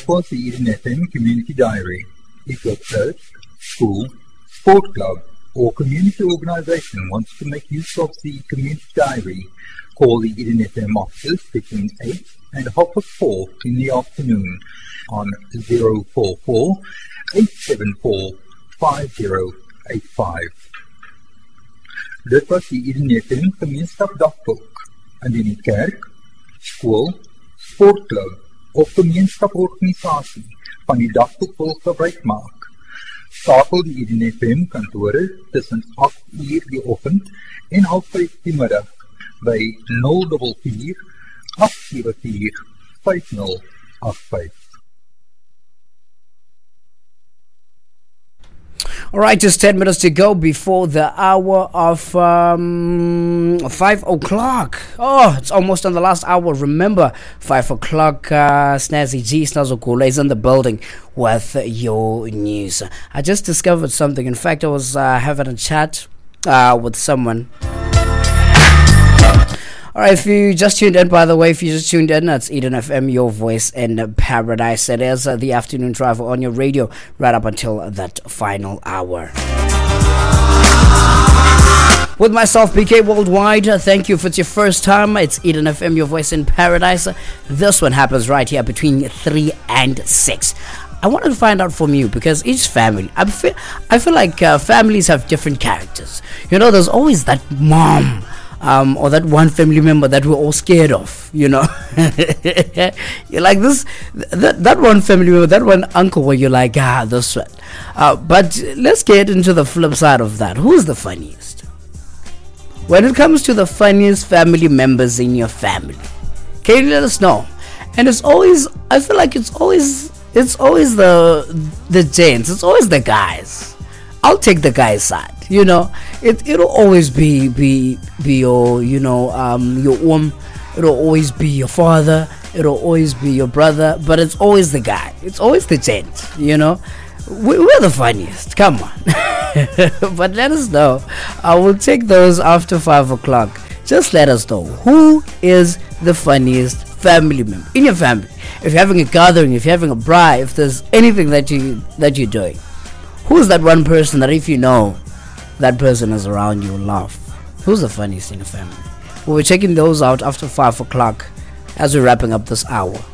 That was the Eden FM Community Diary. If your church, school, sport club, or community organization wants to make use of the Community Diary, call the Eden FM offices between 8 and 4:30 in the afternoon on 044 874 5085. Dit was die Eden FM gemeenskapdagboek. Indien die kerk, skool, sportklub of gemeenskaporganisasie van die dagboek wil gebruik maak, skakel die Eden FM kantore tussen 8 uur die oggend en 5:30 die middag by 044 874 5085. All right, just 10 minutes to go before the hour of 5 o'clock. Oh, it's almost on the last hour. Remember, 5 o'clock, Snazzy G, Snazokula is in the building with your news. I just discovered something. In fact, I was having a chat with someone. All right, if you just tuned in, by the way, it's Eden FM, your voice in paradise. It is the afternoon driver on your radio right up until that final hour. With myself, BK Worldwide, thank you if it's your first time. It's Eden FM, your voice in paradise. This one happens right here between 3 and 6. I wanted to find out from you because each family, I feel like families have different characters. You know, there's always that mom. Or that one family member that we're all scared of, you know. You're like that one family member, that one uncle where you're like, this one. But let's get into the flip side of that. Who's the funniest? When it comes to the funniest family members in your family, can you let us know? And it's always, I feel like it's always the gents, it's always the guys. I'll take the guy's side, you know. It'll always be your, you know, your it'll always be your father, it'll always be your brother, but it's always the guy, it's always the gent, you know. We're the funniest, come on. But let us know. I will take those after 5 o'clock. Just let us know, who is the funniest family member in your family? If you're having a gathering, if you're having a braai, if there's anything that you're doing, who's that one person that if you know that person is around, you will laugh? Who's the funniest in the family? We'll be checking those out after 5 o'clock as we're wrapping up this hour.